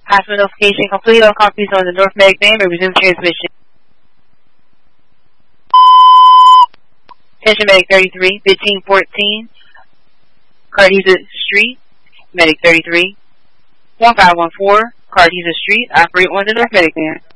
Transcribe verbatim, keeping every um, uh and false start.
Hospital notification complete. All copies on the North Medic van may resume transmission. Attention Medic thirty-three, fifteen fourteen, Cartesian Street, Medic thirty-three, one five one four, Cartesian Street, operate on the North Medic van.